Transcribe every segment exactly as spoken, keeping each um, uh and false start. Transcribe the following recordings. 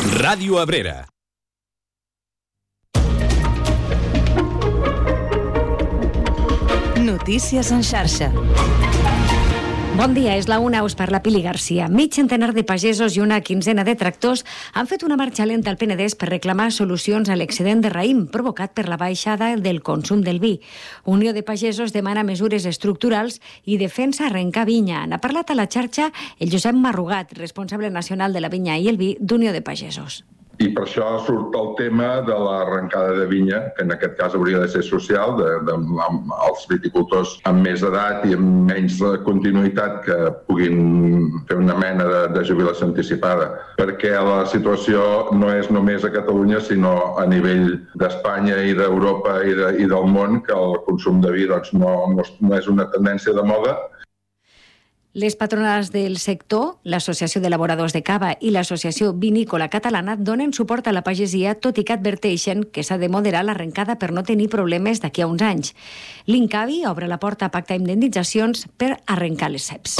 Ràdio Abrera. Notícies en xarxa. Bon dia, és la una, us parla Pili Garcia. Mig centenar de pagesos i una quinzena de tractors han fet una marxa lenta al Penedès per reclamar solucions a l'excedent de raïm provocat per la baixada del consum del vi. Unió de Pagesos demana mesures estructurals i defensa arrencar vinya. N'ha parlat a la xarxa el Josep Marrugat, responsable nacional de la vinya i el vi d'Unió de Pagesos. I per això surt el tema de l'arrencada de vinya, que en aquest cas hauria de ser social, de, de, amb els viticultors amb més edat i amb menys continuïtat que puguin fer una mena de, de jubilació anticipada. Perquè la situació no és només a Catalunya, sinó a nivell d'Espanya i d'Europa i, de, i del món, que el consum de vi doncs, no, no, no és una tendència de moda. Les patronals del sector, l'Associació d'Elaboradors de Cava i l'Associació Vinícola Catalana donen suport a la pagesia, tot i que adverteixen que s'ha de moderar l'arrencada per no tenir problemes d'aquí a uns anys. L'Incavi obre la porta a pactar indemnitzacions per arrencar les ceps.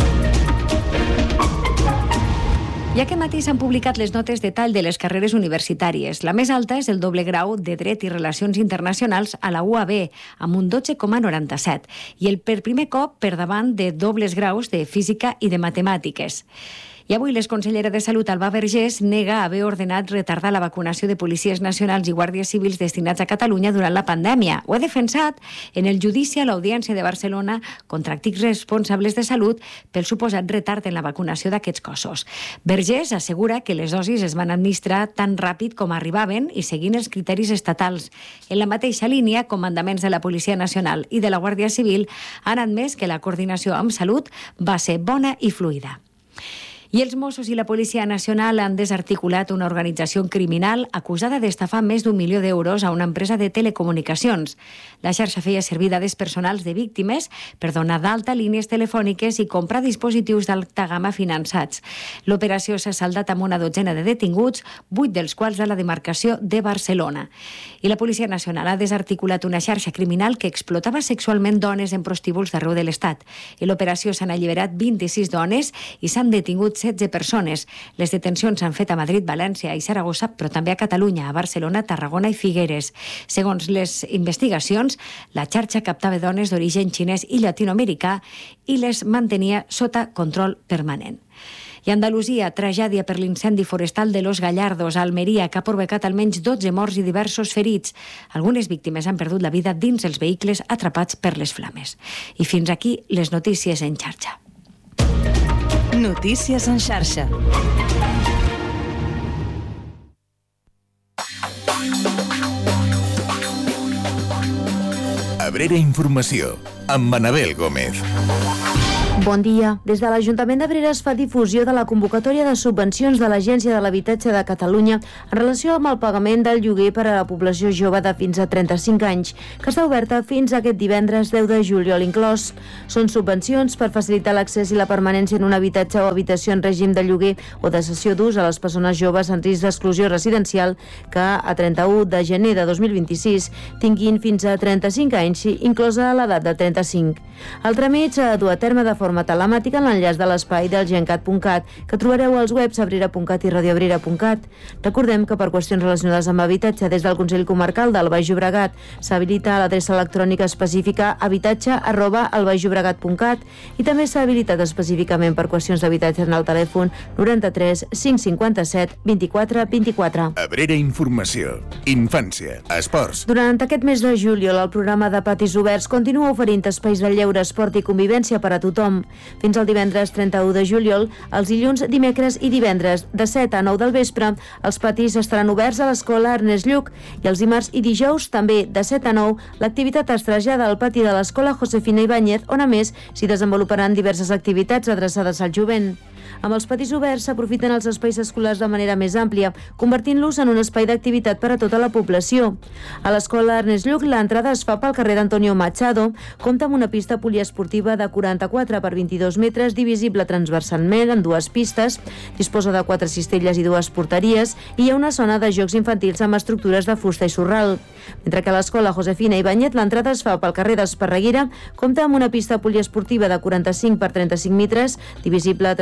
I aquest matí s'han publicat les notes de tall de les carreres universitàries. La més alta és el doble grau de Dret i Relacions Internacionals a la U A B, amb un dotze coma noranta-set, i el per primer cop per davant de dobles graus de Física i de Matemàtiques. I avui l'exconsellera de Salut, Alba Vergés, nega haver ordenat retardar la vacunació de policies nacionals i guàrdies civils destinats a Catalunya durant la pandèmia. Ho ha defensat en el judici a l'Audiència de Barcelona contra antics responsables de salut pel suposat retard en la vacunació d'aquests cossos. Vergés assegura que les dosis es van administrar tan ràpid com arribaven i seguint els criteris estatals. En la mateixa línia, comandaments de la Policia Nacional i de la Guàrdia Civil han admès que la coordinació amb Salut va ser bona i fluida. I els Mossos i la Policia Nacional han desarticulat una organització criminal acusada d'estafar més d'un milió d'euros a una empresa de telecomunicacions. La xarxa feia servir dades personals de víctimes per donar d'alta línies telefòniques i comprar dispositius d'alta gamma finançats. L'operació s'ha saldat amb una dotzena de detinguts, vuit dels quals de la demarcació de Barcelona. I la Policia Nacional ha desarticulat una xarxa criminal que explotava sexualment dones en prostíbuls d'arreu de l'Estat. En l'operació s'han alliberat vint-i-sis dones i s'han detingut setze persones. Les detencions s'han fet a Madrid, València i Saragossa, però també a Catalunya, a Barcelona, Tarragona i Figueres. Segons les investigacions, la xarxa captava dones d'origen xinès i llatinoamericà i les mantenia sota control permanent. I Andalusia, tragèdia per l'incendi forestal de Los Gallardos, a Almeria, que ha provocat almenys dotze morts i diversos ferits. Algunes víctimes han perdut la vida dins els vehicles atrapats per les flames. I fins aquí les notícies en xarxa. Notícies en xarxa. Abrera Informació, amb Manabel Gómez. Bon dia. Des de l'Ajuntament d'Abrera es fa difusió de la convocatòria de subvencions de l'Agència de l'Habitatge de Catalunya en relació amb el pagament del lloguer per a la població jove de fins a trenta-cinc anys, que està oberta fins a aquest divendres deu de juliol inclòs. Són subvencions per facilitar l'accés i la permanència en un habitatge o habitació en règim de lloguer o de cessió d'ús a les persones joves en risc d'exclusió residencial que a trenta-u de gener de dos mil vint-i-sis tinguin fins a trenta-cinc anys, inclosa l'edat de trenta-cinc. El tràmit s'ha de dur a terme de forma telemàtica en l'enllaç de l'espai del gencat punt cat, que trobareu als webs abrera punt cat i radioabrera punt cat. Recordem que per qüestions relacionades amb habitatge, des del Consell Comarcal del Baix Llobregat s'habilita l'adreça electrònica específica habitatge arroba albaixllobregat punt cat i també s'ha habilitat específicament per qüestions d'habitatge en el telèfon noranta-tres cinc cinquanta-set vint-i-quatre vint-i-quatre. Abrera Informació, infància, esports. Durant aquest mes de juliol, el programa de patis oberts continua oferint espais de lleure, esport i convivència per a tothom. Fins al divendres trenta-u de juliol, els dilluns, dimecres i divendres, de set a nou del vespre, els patis estaran oberts a l'escola Ernest Lluch i els dimarts i dijous, també de set a nou, l'activitat es trasllada al pati de l'escola Josefina Ibáñez, on a més s'hi desenvoluparan diverses activitats adreçades al jovent. Amb els patis oberts s'aprofiten els espais escolars de manera més àmplia, convertint-los en un espai d'activitat per a tota la població. A l'escola Ernest Lluch l'entrada es fa pel carrer d'Antonio Machado, compta amb una pista poliesportiva de quaranta-quatre per vint-i-dos metres, divisible transversalment en dues pistes, disposa de quatre cistelles i dues porteries i hi ha una zona de jocs infantils amb estructures de fusta i sorral. Mentre que a l'escola Josefina Ibáñez l'entrada es fa pel carrer d'Esparreguera, compta amb una pista poliesportiva de quaranta-cinc per trenta-cinc metres, divisible transversalment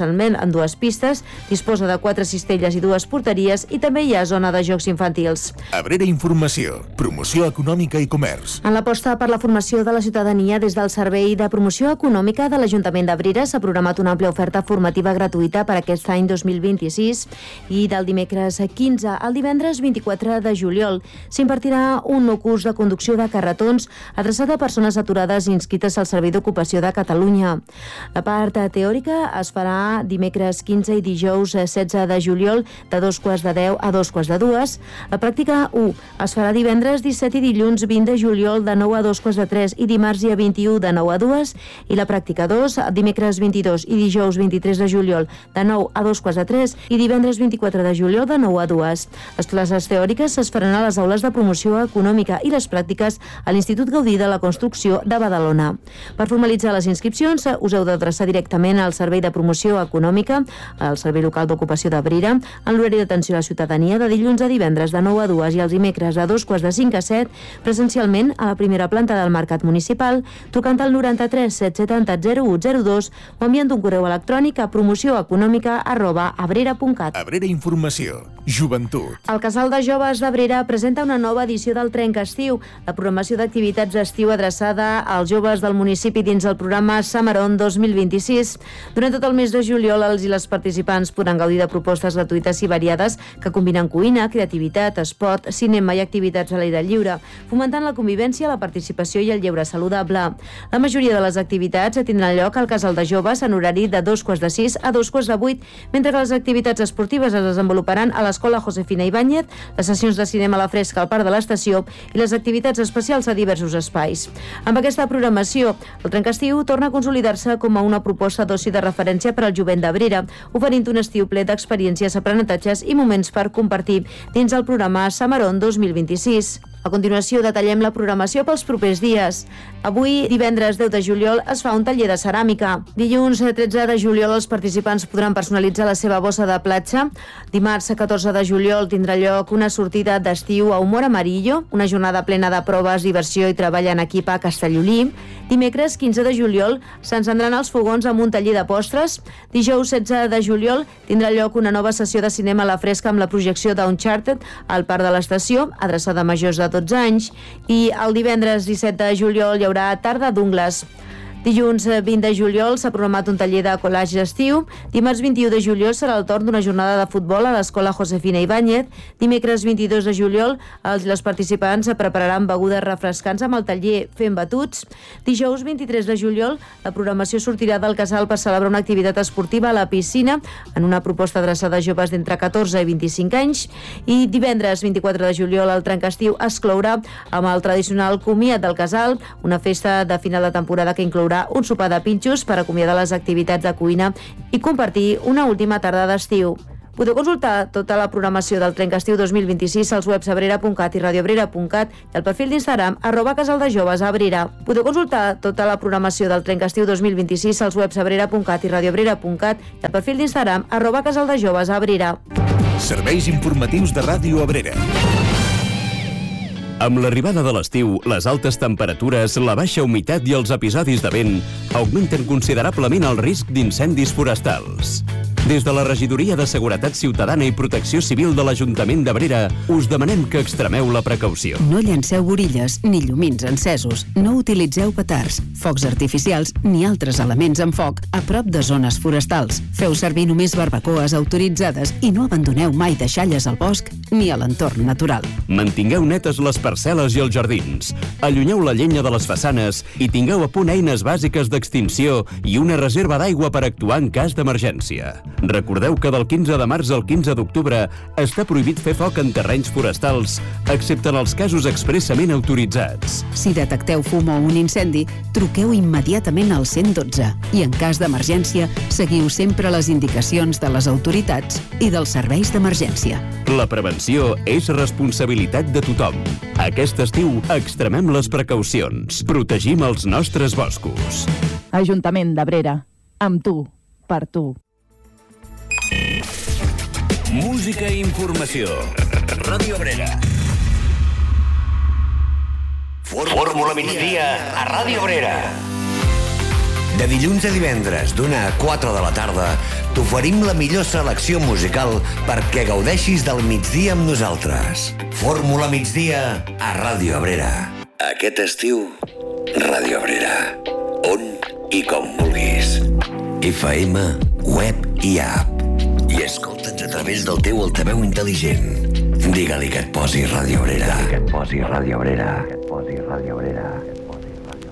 inicialment en dues pistes, disposa de quatre cistelles i dues porteries i també hi ha zona de jocs infantils. Abrera Informació, promoció econòmica i comerç. En l'aposta per la formació de la ciutadania des del Servei de Promoció Econòmica de l'Ajuntament d'Abrera s'ha programat una àmplia oferta formativa gratuïta per aquest any dos mil vint-i-sis i del dimecres quinze al divendres vint-i-quatre de juliol s'impartirà un nou curs de conducció de carretons adreçat a persones aturades inscrites al Servei d'Ocupació de Catalunya. La part teòrica es farà dimecres quinze i dijous setze de juliol de dos quarts de deu a dos quarts de dues. La pràctica u es farà divendres disset i dilluns vint de juliol de nou a dos quarts de tres i dimarts dia vint-i-u de nou a dues i la pràctica dos dimecres vint-i-dos i dijous vint-i-tres de juliol de nou a dos quarts de tres i divendres vint-i-quatre de juliol de nou a dues. Les classes teòriques es faran a les aules de promoció econòmica i les pràctiques a l'Institut Gaudí de la Construcció de Badalona. Per formalitzar les inscripcions us heu d'adreçar directament al Servei de Promoció Econòmica, al Servei Local d'Ocupació d'Abrera, en l'horari d'atenció a la ciutadania de dilluns a divendres de nou a dues i els dimecres de dos quarts de cinc a set, presencialment a la primera planta del Mercat Municipal, trucant al noranta-tres set setanta zero u zero dos o enviant un correu electrònic a promocioeconòmica arroba abrera punt cat. Abrera Informació, joventut. El Casal de Joves d'Abrera presenta una nova edició del Trenca Estiu, la programació d'activitats d'estiu adreçada als joves del municipi dins el programa Summer-On dos mil vint-i-sis. Durant tot el mes de juliol, els i les participants podran gaudir de propostes gratuïtes i variades que combinen cuina, creativitat, esport, cinema i activitats a l'aire lliure, fomentant la convivència, la participació i el lleure saludable. La majoria de les activitats tindran lloc al Casal de Joves en horari de dos quarts de sis a dos quarts de vuit, mentre que les activitats esportives es desenvoluparan a l'Escola Josefina Ibáñez, les sessions de cinema a la fresca al Parc de l'Estació i les activitats especials a diversos espais. Amb aquesta programació, el Trenca Estiu torna a consolidar-se com a una proposta d'oci de referència per al jovent d'Abrera, oferint un estiu ple d'experiències, aprenentatges i moments per compartir dins el programa Summer-On dos mil vint-i-sis. A continuació, detallem la programació pels propers dies. Avui, divendres deu de juliol, es fa un taller de ceràmica. Dilluns tretze de juliol, els participants podran personalitzar la seva bossa de platja. Dimarts catorze de juliol tindrà lloc una sortida d'estiu a Humor Amarillo, una jornada plena de proves, diversió i treball en equip a Castellolí. Dimecres quinze de juliol s'encendran els fogons amb un taller de postres. Dijous setze de juliol tindrà lloc una nova sessió de cinema a la fresca amb la projecció d'Uncharted al Parc de l'Estació, adreçada a majors de dotze anys, i el divendres disset de juliol hi haurà tarda d'ungles. Dilluns vint de juliol s'ha programat un taller de collage d'estiu. Dimarts vint-i-u de juliol serà el torn d'una jornada de futbol a l'Escola Josefina Ibáñez. Dimecres vint-i-dos de juliol els i les participants prepararan begudes refrescants amb el taller Fent Batuts. Dijous vint-i-tres de juliol la programació sortirà del casal per celebrar una activitat esportiva a la piscina en una proposta adreçada a joves d'entre catorze i vint-i-cinc anys. I divendres vint-i-quatre de juliol el Trenca Estiu es clourà amb el tradicional comiat del casal, una festa de final de temporada que inclourà un sopar de pinxos per acomiadar les activitats de cuina i compartir una última tarda d'estiu. Podeu consultar tota la programació del Trenca Estiu dos mil vint-i-sis als webs abrera punt cat i radioabrera punt cat i al perfil d'Instagram arroba Casal de Joves Abrera. Podeu consultar tota la programació del Trenca Estiu dos mil vint-i-sis als webs abrera punt cat i radioabrera punt cat i al perfil d'Instagram arroba Casal de Joves Abrera. Serveis informatius de Ràdio Abrera. Amb l'arribada de l'estiu, les altes temperatures, la baixa humitat i els episodis de vent augmenten considerablement el risc d'incendis forestals. Des de la Regidoria de Seguretat Ciutadana i Protecció Civil de l'Ajuntament d'Abrera us demanem que extremeu la precaució. No llanceu borilles ni llumins encesos. No utilitzeu petards, focs artificials ni altres elements amb foc a prop de zones forestals. Feu servir només barbacoes autoritzades i no abandoneu mai deixalles al bosc ni a l'entorn natural. Mantingueu netes les parcel·les i els jardins. Allunyeu la llenya de les façanes i tingueu a punt eines bàsiques d'extinció i una reserva d'aigua per actuar en cas d'emergència. Recordeu que del quinze de març al quinze d'octubre està prohibit fer foc en terrenys forestals, excepte en els casos expressament autoritzats. Si detecteu fum o un incendi, truqueu immediatament al cent dotze i en cas d'emergència seguiu sempre les indicacions de les autoritats i dels serveis d'emergència. La prevenció és responsabilitat de tothom. Aquest estiu extremem les precaucions. Protegim els nostres boscos. Ajuntament d'Abrera. Amb tu. Per tu. Música i informació. Ràdio Abrera. Fórmula migdia a Ràdio Abrera. De dilluns a divendres, d'una a quatre de la tarda, t'oferim la millor selecció musical perquè gaudeixis del migdia amb nosaltres. Fórmula migdia a Ràdio Abrera. Aquest estiu, Ràdio Abrera. On i com vulguis. F M, web i app. I escolta'ns a través del teu altaveu intel·ligent. Digue-li que et posi Ràdio Abrera. Que et posi Ràdio Abrera. Que et posi Ràdio Abrera.